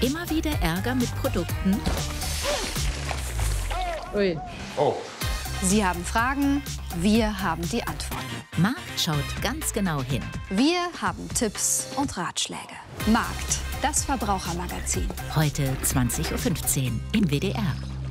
Immer wieder Ärger mit Produkten? Ui. Oh. Sie haben Fragen, wir haben die Antworten. Markt schaut ganz genau hin. Wir haben Tipps und Ratschläge. Markt, das Verbrauchermagazin. Heute 20:15 Uhr im WDR.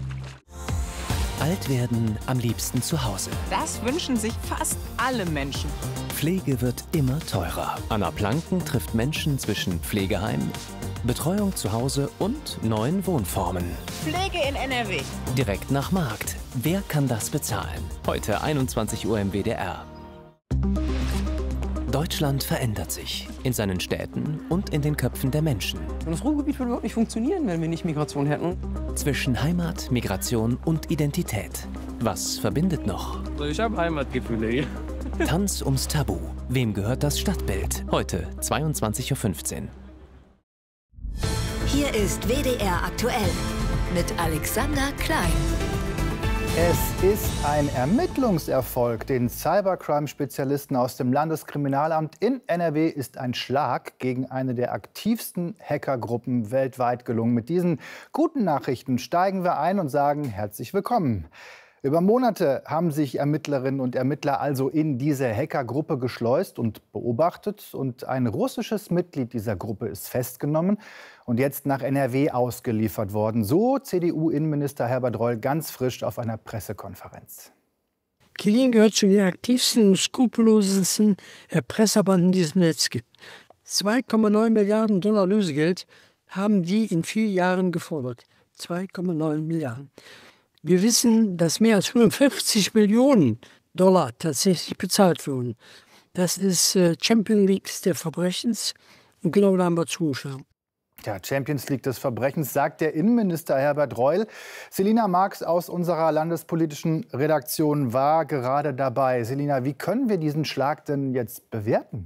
Alt werden am liebsten zu Hause. Das wünschen sich fast alle Menschen. Pflege wird immer teurer. Anna Planken trifft Menschen zwischen Pflegeheim, Betreuung zu Hause und neuen Wohnformen. Pflege in NRW. Direkt nach Markt. Wer kann das bezahlen? Heute 21 Uhr im WDR. Deutschland verändert sich. In seinen Städten und in den Köpfen der Menschen. Das Ruhrgebiet würde überhaupt nicht funktionieren, wenn wir nicht Migration hätten. Zwischen Heimat, Migration und Identität. Was verbindet noch? Ich habe Heimatgefühle hier. Tanz ums Tabu. Wem gehört das Stadtbild? Heute 22:15 Uhr. Hier ist WDR aktuell mit Alexander Klein. Es ist ein Ermittlungserfolg. Den Cybercrime-Spezialisten aus dem Landeskriminalamt in NRW ist ein Schlag gegen eine der aktivsten Hackergruppen weltweit gelungen. Mit diesen guten Nachrichten steigen wir ein und sagen herzlich willkommen. Über Monate haben sich Ermittlerinnen und Ermittler also in diese Hackergruppe geschleust und beobachtet. Und ein russisches Mitglied dieser Gruppe ist festgenommen und jetzt nach NRW ausgeliefert worden. So CDU-Innenminister Herbert Reul ganz frisch auf einer Pressekonferenz. Kilin gehört zu den aktivsten und skrupellosesten Erpresserbanden, die es im Netz gibt. 2,9 Milliarden Dollar Lösegeld haben die in 4 Jahren gefordert. 2,9 Milliarden. Wir wissen, dass mehr als 45 Millionen Dollar tatsächlich bezahlt wurden. Das ist Champions League des Verbrechens und genau da haben wir zugeschlagen. Ja, Champions League des Verbrechens, sagt der Innenminister Herbert Reul. Selina Marx aus unserer landespolitischen Redaktion war gerade dabei. Selina, wie können wir diesen Schlag denn jetzt bewerten?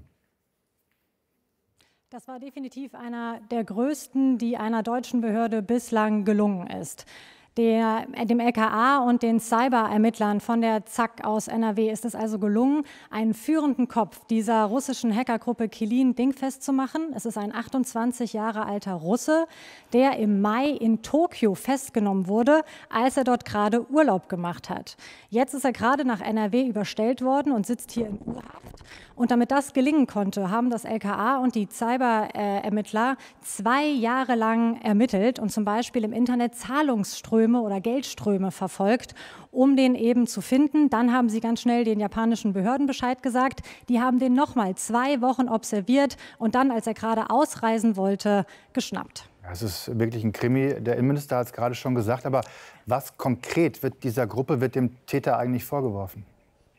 Das war definitiv einer der größten, die einer deutschen Behörde bislang gelungen ist. Dem LKA und den Cyberermittlern von der ZAK aus NRW ist es also gelungen, einen führenden Kopf dieser russischen Hackergruppe Kilin dingfest zu machen. Es ist ein 28 Jahre alter Russe, der im Mai in Tokio festgenommen wurde, als er dort gerade Urlaub gemacht hat. Jetzt ist er gerade nach NRW überstellt worden und sitzt hier in U-Haft. Und damit das gelingen konnte, haben das LKA und die Cyberermittler 2 Jahre lang ermittelt und zum Beispiel im Internet Zahlungsströme oder Geldströme verfolgt, um den eben zu finden. Dann haben sie ganz schnell den japanischen Behörden Bescheid gesagt. Die haben den nochmal 2 Wochen observiert und dann, als er gerade ausreisen wollte, geschnappt. Es ist wirklich ein Krimi. Der Innenminister hat es gerade schon gesagt. Aber was konkret wird dieser Gruppe, wird dem Täter eigentlich vorgeworfen?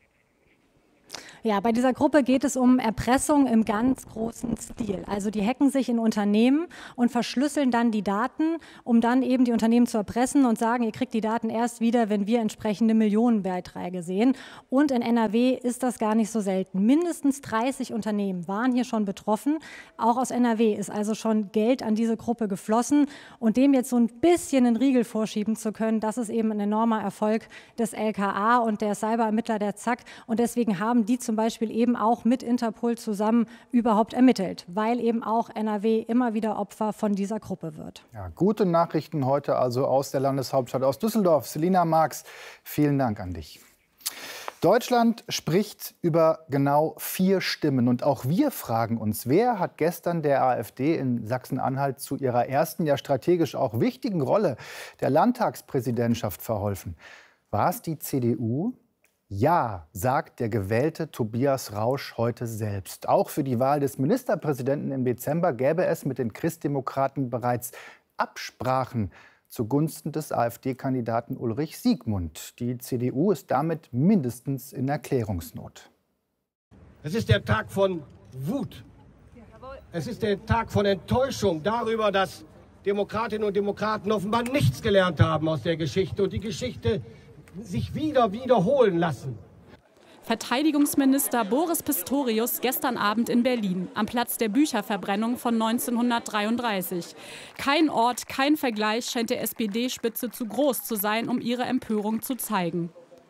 Ja, bei dieser Gruppe geht es um Erpressung im ganz großen Stil. Also die hacken sich in Unternehmen und verschlüsseln dann die Daten, um dann eben die Unternehmen zu erpressen und sagen, ihr kriegt die Daten erst wieder, wenn wir entsprechende Millionenbeiträge sehen. Und in NRW ist das gar nicht so selten. Mindestens 30 Unternehmen waren hier schon betroffen. Auch aus NRW ist also schon Geld an diese Gruppe geflossen. Und dem jetzt so ein bisschen einen Riegel vorschieben zu können, das ist eben ein enormer Erfolg des LKA und der Cyberermittler der ZAK. Und deswegen haben die zum Beispiel eben auch mit Interpol zusammen überhaupt ermittelt, weil eben auch NRW immer wieder Opfer von dieser Gruppe wird. Ja, gute Nachrichten heute also aus der Landeshauptstadt, aus Düsseldorf. Selina Marx, vielen Dank an dich. Deutschland spricht über genau 4 Stimmen. Und auch wir fragen uns, wer hat gestern der AfD in Sachsen-Anhalt zu ihrer ersten, ja strategisch auch wichtigen Rolle der Landtagspräsidentschaft verholfen? War es die CDU? Ja, sagt der gewählte Tobias Rausch heute selbst. Auch für die Wahl des Ministerpräsidenten im Dezember gäbe es mit den Christdemokraten bereits Absprachen zugunsten des AfD-Kandidaten Ulrich Siegmund. Die CDU ist damit mindestens in Erklärungsnot. Es ist der Tag von Wut. Es ist der Tag von Enttäuschung darüber, dass Demokratinnen und Demokraten offenbar nichts gelernt haben aus der Geschichte und die Geschichte sich wiederholen lassen. Verteidigungsminister Boris Pistorius gestern Abend in Berlin, am Platz der Bücherverbrennung von 1933. Kein Ort, kein Vergleich scheint der SPD-Spitze zu groß zu sein, um ihre Empörung zu zeigen.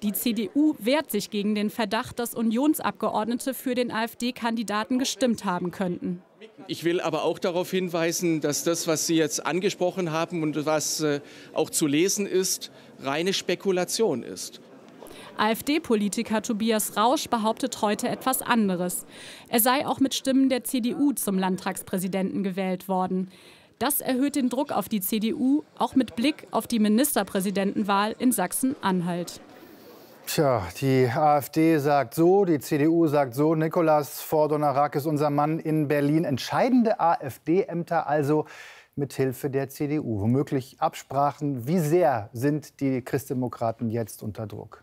Die CDU wehrt sich gegen den Verdacht, dass Unionsabgeordnete für den AfD-Kandidaten gestimmt haben könnten. Ich will aber auch darauf hinweisen, dass das, was Sie jetzt angesprochen haben und was auch zu lesen ist, reine Spekulation ist. AfD-Politiker Tobias Rausch behauptet heute etwas anderes. Er sei auch mit Stimmen der CDU zum Landtagspräsidenten gewählt worden. Das erhöht den Druck auf die CDU, auch mit Blick auf die Ministerpräsidentenwahl in Sachsen-Anhalt. Tja, die AfD sagt so, die CDU sagt so. Nicolas Fordonarak ist unser Mann in Berlin. Entscheidende AfD-Ämter also mit Hilfe der CDU. Womöglich Absprachen. Wie sehr sind die Christdemokraten jetzt unter Druck?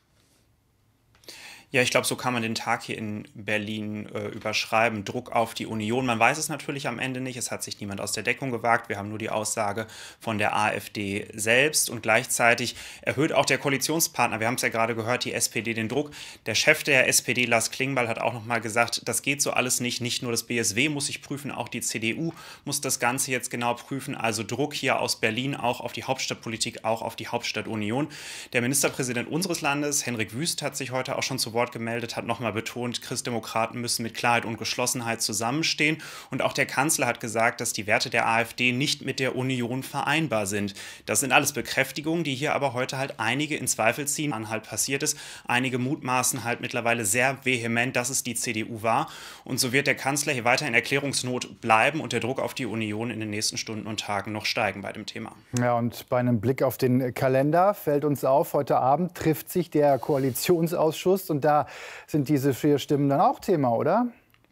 Ja, ich glaube, so kann man den Tag hier in Berlin überschreiben. Druck auf die Union. Man weiß es natürlich am Ende nicht. Es hat sich niemand aus der Deckung gewagt. Wir haben nur die Aussage von der AfD selbst. Und gleichzeitig erhöht auch der Koalitionspartner, wir haben es ja gerade gehört, die SPD den Druck. Der Chef der SPD, Lars Klingbeil, hat auch noch mal gesagt, das geht so alles nicht. Nicht nur das BSW muss sich prüfen, auch die CDU muss das Ganze jetzt genau prüfen. Also Druck hier aus Berlin auch auf die Hauptstadtpolitik, auch auf die Hauptstadtunion. Der Ministerpräsident unseres Landes, Henrik Wüst, hat sich heute auch schon zu Wort gemeldet, hat nochmal betont, Christdemokraten müssen mit Klarheit und Geschlossenheit zusammenstehen. Und auch der Kanzler hat gesagt, dass die Werte der AfD nicht mit der Union vereinbar sind. Das sind alles Bekräftigungen, die hier aber heute halt einige in Zweifel ziehen, was halt passiert ist. Einige mutmaßen halt mittlerweile sehr vehement, dass es die CDU war. Und so wird der Kanzler hier weiter in Erklärungsnot bleiben und der Druck auf die Union in den nächsten Stunden und Tagen noch steigen bei dem Thema. Ja, und bei einem Blick auf den Kalender fällt uns auf, heute Abend trifft sich der Koalitionsausschuss und da sind diese 4 Stimmen dann auch Thema, oder?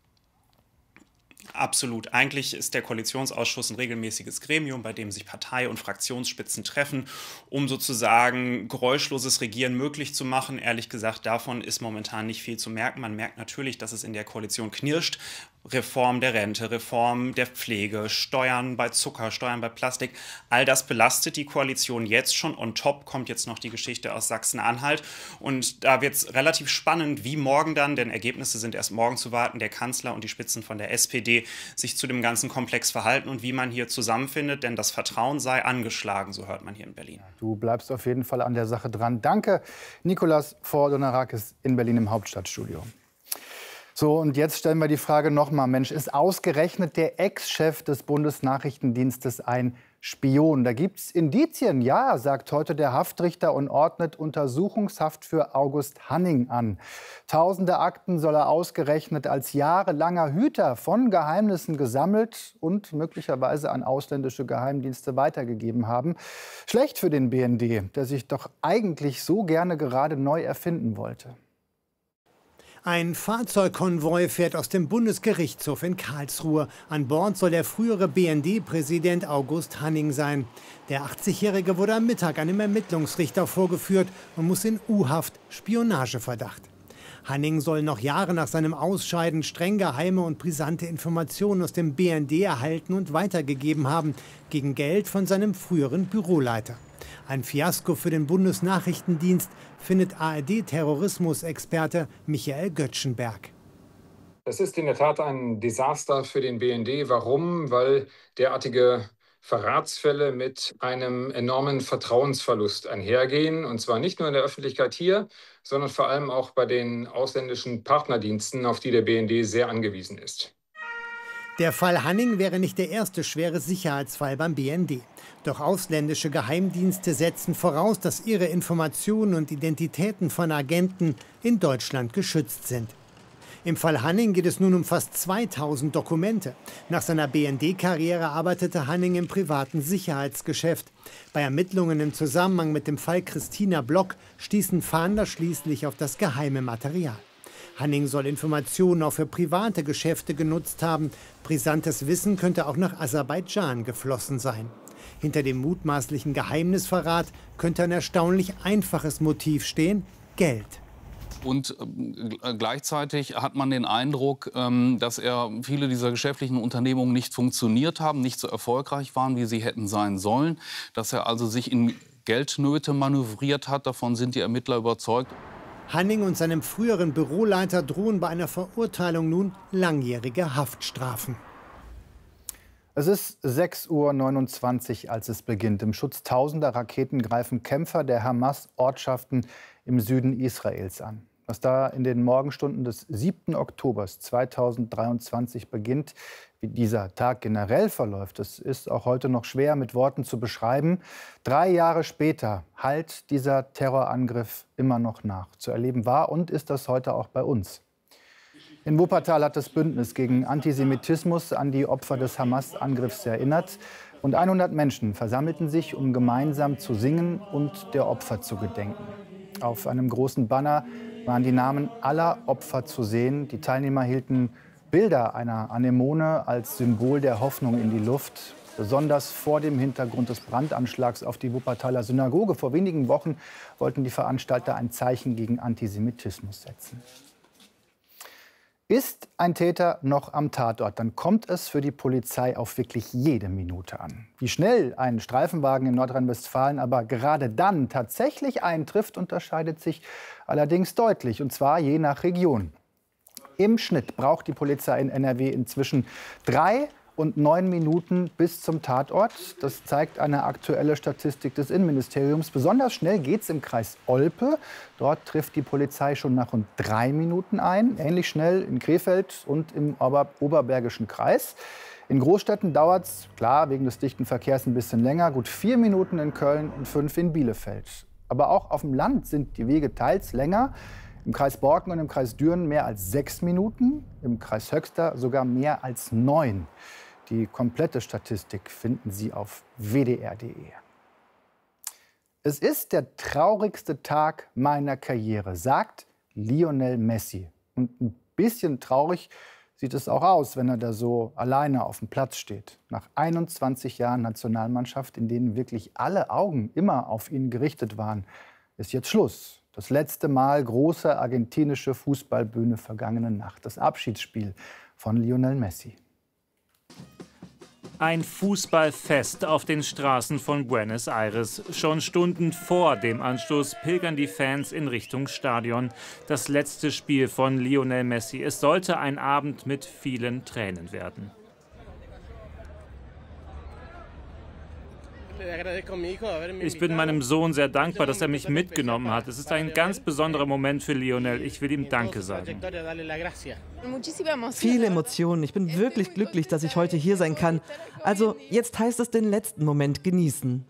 Absolut. Eigentlich ist der Koalitionsausschuss ein regelmäßiges Gremium, bei dem sich Partei- und Fraktionsspitzen treffen, um sozusagen geräuschloses Regieren möglich zu machen. Ehrlich gesagt, davon ist momentan nicht viel zu merken. Man merkt natürlich, dass es in der Koalition knirscht. Reform der Rente, Reform der Pflege, Steuern bei Zucker, Steuern bei Plastik. All das belastet die Koalition jetzt schon. On top kommt jetzt noch die Geschichte aus Sachsen-Anhalt. Und da wird es relativ spannend, wie morgen dann, denn Ergebnisse sind erst morgen zu warten, der Kanzler und die Spitzen von der SPD sich zu dem ganzen Komplex verhalten und wie man hier zusammenfindet. Denn das Vertrauen sei angeschlagen, so hört man hier in Berlin. Du bleibst auf jeden Fall an der Sache dran. Danke, Nicolas Fordonarakis in Berlin im Hauptstadtstudio. So, und jetzt stellen wir die Frage noch mal, Mensch, ist ausgerechnet der Ex-Chef des Bundesnachrichtendienstes ein Spion? Da gibt es Indizien, ja, sagt heute der Haftrichter und ordnet Untersuchungshaft für August Hanning an. Tausende Akten soll er ausgerechnet als jahrelanger Hüter von Geheimnissen gesammelt und möglicherweise an ausländische Geheimdienste weitergegeben haben. Schlecht für den BND, der sich doch eigentlich so gerne gerade neu erfinden wollte. Ein Fahrzeugkonvoi fährt aus dem Bundesgerichtshof in Karlsruhe. An Bord soll der frühere BND-Präsident August Hanning sein. Der 80-Jährige wurde am Mittag einem Ermittlungsrichter vorgeführt und muss in U-Haft, Spionageverdacht. Hanning soll noch Jahre nach seinem Ausscheiden streng geheime und brisante Informationen aus dem BND erhalten und weitergegeben haben, gegen Geld von seinem früheren Büroleiter. Ein Fiasko für den Bundesnachrichtendienst, findet ARD-Terrorismusexperte Michael Göttschenberg. Es ist in der Tat ein Desaster für den BND. Warum? Weil derartige Verratsfälle mit einem enormen Vertrauensverlust einhergehen. Und zwar nicht nur in der Öffentlichkeit hier, sondern vor allem auch bei den ausländischen Partnerdiensten, auf die der BND sehr angewiesen ist. Der Fall Hanning wäre nicht der erste schwere Sicherheitsfall beim BND. Doch ausländische Geheimdienste setzen voraus, dass ihre Informationen und Identitäten von Agenten in Deutschland geschützt sind. Im Fall Hanning geht es nun um fast 2000 Dokumente. Nach seiner BND-Karriere arbeitete Hanning im privaten Sicherheitsgeschäft. Bei Ermittlungen im Zusammenhang mit dem Fall Christina Block stießen Fahnder schließlich auf das geheime Material. Hanning soll Informationen auch für private Geschäfte genutzt haben. Brisantes Wissen könnte auch nach Aserbaidschan geflossen sein. Hinter dem mutmaßlichen Geheimnisverrat könnte ein erstaunlich einfaches Motiv stehen: Geld. Und gleichzeitig hat man den Eindruck, dass viele dieser geschäftlichen Unternehmungen nicht funktioniert haben, nicht so erfolgreich waren, wie sie hätten sein sollen. Dass er also sich in Geldnöte manövriert hat, davon sind die Ermittler überzeugt. Hanning und seinem früheren Büroleiter drohen bei einer Verurteilung nun langjährige Haftstrafen. Es ist 6:29 Uhr, als es beginnt. Im Schutz tausender Raketen greifen Kämpfer der Hamas Ortschaften im Süden Israels an. Was da in den Morgenstunden des 7. Oktobers 2023 beginnt, wie dieser Tag generell verläuft, das ist auch heute noch schwer mit Worten zu beschreiben. 3 Jahre später hallt dieser Terrorangriff immer noch nach. Zu erleben war und ist das heute auch bei uns. In Wuppertal hat das Bündnis gegen Antisemitismus an die Opfer des Hamas-Angriffs erinnert. Und 100 Menschen versammelten sich, um gemeinsam zu singen und der Opfer zu gedenken. Auf einem großen Banner waren die Namen aller Opfer zu sehen. Die Teilnehmer hielten Bilder einer Anemone als Symbol der Hoffnung in die Luft. Besonders vor dem Hintergrund des Brandanschlags auf die Wuppertaler Synagoge vor wenigen Wochen wollten die Veranstalter ein Zeichen gegen Antisemitismus setzen. Ist ein Täter noch am Tatort, dann kommt es für die Polizei auf wirklich jede Minute an. Wie schnell ein Streifenwagen in Nordrhein-Westfalen aber gerade dann tatsächlich eintrifft, unterscheidet sich allerdings deutlich, und zwar je nach Region. Im Schnitt braucht die Polizei in NRW inzwischen 3 und 9 Minuten bis zum Tatort. Das zeigt eine aktuelle Statistik des Innenministeriums. Besonders schnell geht es im Kreis Olpe. Dort trifft die Polizei schon nach rund 3 Minuten ein. Ähnlich schnell in Krefeld und im Oberbergischen Kreis. In Großstädten dauert es, klar, wegen des dichten Verkehrs ein bisschen länger. Gut 4 Minuten in Köln und 5 in Bielefeld. Aber auch auf dem Land sind die Wege teils länger. Im Kreis Borken und im Kreis Düren mehr als 6 Minuten. Im Kreis Höxter sogar mehr als 9. Die komplette Statistik finden Sie auf wdr.de. Es ist der traurigste Tag meiner Karriere, sagt Lionel Messi. Und ein bisschen traurig sieht es auch aus, wenn er da so alleine auf dem Platz steht. Nach 21 Jahren Nationalmannschaft, in denen wirklich alle Augen immer auf ihn gerichtet waren, ist jetzt Schluss. Das letzte Mal große argentinische Fußballbühne vergangene Nacht. Das Abschiedsspiel von Lionel Messi. Ein Fußballfest auf den Straßen von Buenos Aires. Schon Stunden vor dem Anstoß pilgern die Fans in Richtung Stadion. Das letzte Spiel von Lionel Messi. Es sollte ein Abend mit vielen Tränen werden. Ich bin meinem Sohn sehr dankbar, dass er mich mitgenommen hat. Es ist ein ganz besonderer Moment für Lionel. Ich will ihm Danke sagen. Viele Emotionen. Ich bin wirklich glücklich, dass ich heute hier sein kann. Also jetzt heißt es den letzten Moment genießen.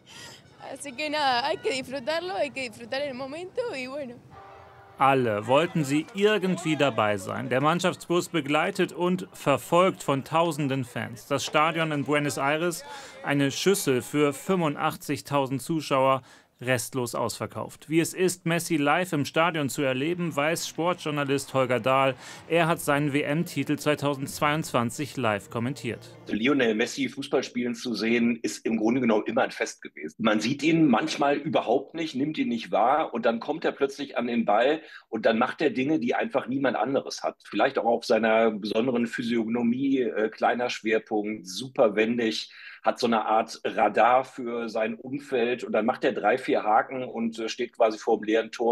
Alle wollten sie irgendwie dabei sein. Der Mannschaftsbus begleitet und verfolgt von tausenden Fans. Das Stadion in Buenos Aires, eine Schüssel für 85.000 Zuschauer, restlos ausverkauft. Wie es ist, Messi live im Stadion zu erleben, weiß Sportjournalist Holger Dahl. Er hat seinen WM-Titel 2022 live kommentiert. Lionel Messi Fußball spielen zu sehen, ist im Grunde genommen immer ein Fest gewesen. Man sieht ihn manchmal überhaupt nicht, nimmt ihn nicht wahr und dann kommt er plötzlich an den Ball und dann macht er Dinge, die einfach niemand anderes hat. Vielleicht auch auf seiner besonderen Physiognomie, kleiner Schwerpunkt, super wendig, hat so eine Art Radar für sein Umfeld und dann macht er 3, 4 Haken und steht quasi vor dem leeren Tor.